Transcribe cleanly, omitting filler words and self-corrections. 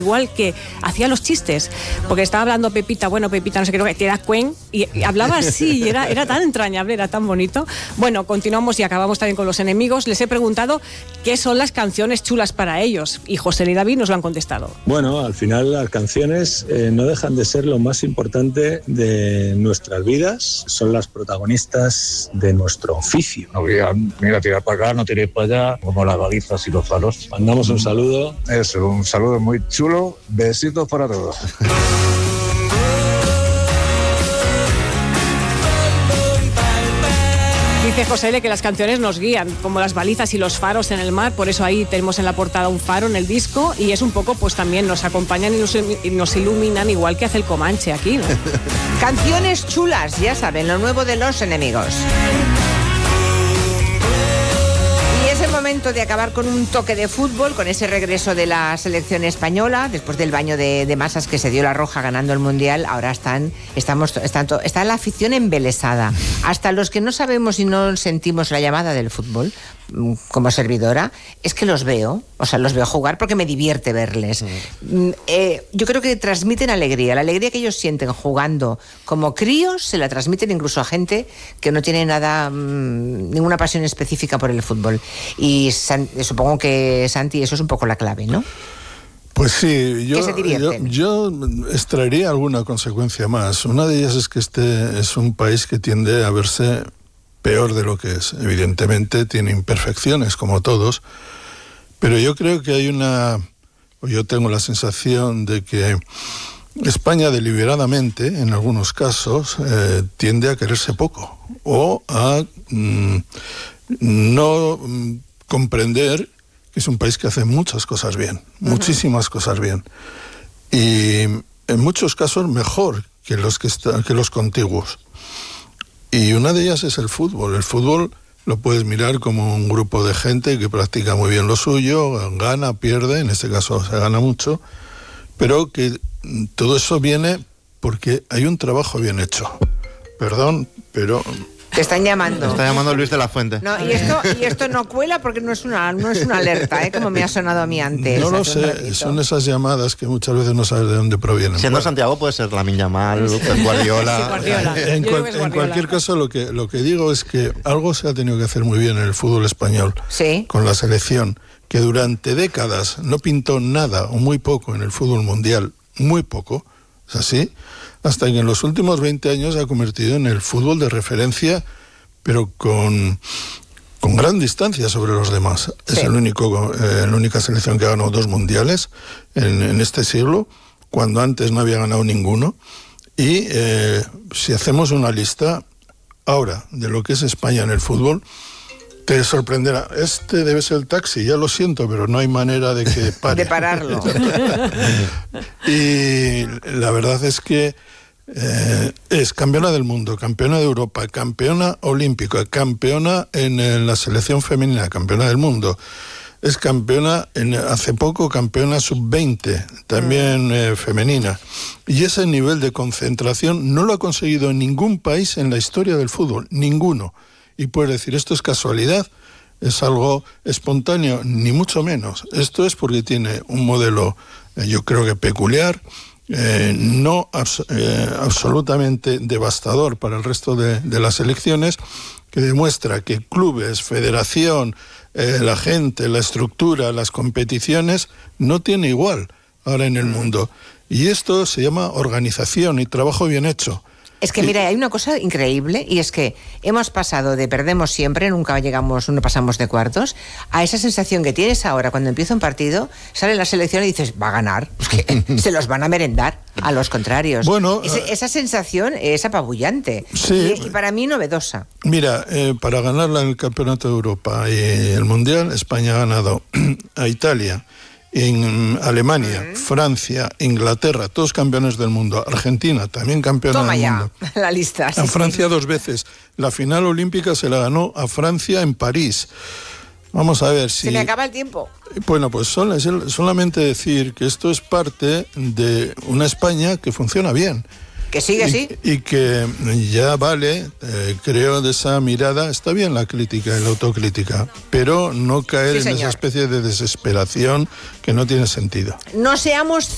igual que hacía los chistes, porque estaba hablando Pepita, bueno, Pepita, no sé qué, que era Cuen, y hablaba así, y era tan entrañable, era tan bonito. Bueno, continuamos y acabamos también con los enemigos. Les he preguntado qué son las canciones chulas para ellos, y José y David nos lo han contestado. Bueno, al final las canciones no dejan de ser lo más importante de nuestras vidas, son las protagonistas de nuestro oficio. No voy a tirar para acá, no tiréis para allá, como las balizas y los faros. Mandamos un saludo. Eso, un saludo muy chulo. Besitos para todos. Dice José L. que las canciones nos guían, como las balizas y los faros en el mar, por eso ahí tenemos en la portada un faro en el disco, y es un poco, pues también nos acompañan y nos iluminan, igual que hace el Comanche aquí, ¿no? Canciones chulas, ya saben, lo nuevo de Los Enemigos. Es el momento de acabar con un toque de fútbol, con ese regreso de la selección española, después del baño de masas que se dio la Roja ganando el Mundial. Ahora está la afición embelesada. Hasta los que no sabemos y no sentimos la llamada del fútbol, como servidora, es que los veo jugar porque me divierte verles. Yo creo que transmiten alegría. La alegría que ellos sienten jugando como críos se la transmiten incluso a gente que no tiene ninguna pasión específica por el fútbol. Y supongo que, Santi, eso es un poco la clave, ¿no? Pues sí, yo extraería alguna consecuencia más. Una de ellas es que este es un país que tiende a verse peor de lo que es. Evidentemente tiene imperfecciones, como todos, pero yo creo que yo tengo la sensación de que España deliberadamente, en algunos casos, tiende a quererse poco o a no comprender que es un país que hace muchas cosas bien, muchísimas cosas bien, y en muchos casos mejor que los contiguos. Y una de ellas es el fútbol. El fútbol lo puedes mirar como un grupo de gente que practica muy bien lo suyo, gana, pierde, en este caso se gana mucho, pero que todo eso viene porque hay un trabajo bien hecho. Perdón, pero... Te están llamando. Te está llamando Luis de la Fuente. No, y esto no cuela porque no es una alerta, como me ha sonado a mí antes. No lo sé, son esas llamadas que muchas veces no sabes de dónde provienen. Siendo Santiago puede ser Lamine Yamal, Guardiola. En cualquier caso, lo que digo es que algo se ha tenido que hacer muy bien en el fútbol español, ¿sí? Con la selección, que durante décadas no pintó nada o muy poco en el fútbol mundial, muy poco, es así, hasta que en los últimos 20 años se ha convertido en el fútbol de referencia, pero con gran distancia sobre los demás. Sí. Es la única selección que ha ganado 2 mundiales en este siglo, cuando antes no había ganado ninguno. Y si hacemos una lista ahora de lo que es España en el fútbol, te sorprenderá. Este debe ser el Taxi, ya lo siento, pero no hay manera de que pare. De pararlo. Y la verdad es que es campeona del mundo, campeona de Europa, campeona olímpica, campeona en la selección femenina, campeona del mundo. Es campeona, hace poco, campeona sub-20, también femenina. Y ese nivel de concentración no lo ha conseguido en ningún país en la historia del fútbol, ninguno. Y puedes decir, ¿esto es casualidad? ¿Es algo espontáneo? Ni mucho menos. Esto es porque tiene un modelo, yo creo que peculiar, no absolutamente devastador para el resto de las selecciones, que demuestra que clubes, federación, la gente, la estructura, las competiciones, no tiene igual ahora en el mundo. Y esto se llama organización y trabajo bien hecho. Es que, mira, hay una cosa increíble, y es que hemos pasado de perdemos siempre, no pasamos de cuartos, a esa sensación que tienes ahora cuando empieza un partido, sale la selección y dices, va a ganar, pues que se los van a merendar a los contrarios. Bueno, esa sensación es apabullante, sí, y para mí novedosa. Mira, para ganarla en el Campeonato de Europa y el Mundial, España ha ganado a Italia, en Alemania, Francia, Inglaterra, todos campeones del mundo. Argentina, también campeona del mundo. Toma ya, la lista. A Francia 2 veces. La final olímpica se la ganó a Francia en París. Vamos a ver si... Se me acaba el tiempo. Bueno, pues solamente decir que esto es parte de una España que funciona bien. Que sigue así. Y que ya vale, creo, de esa mirada. Está bien la crítica y la autocrítica, pero no caer en esa especie de desesperación que no tiene sentido. No seamos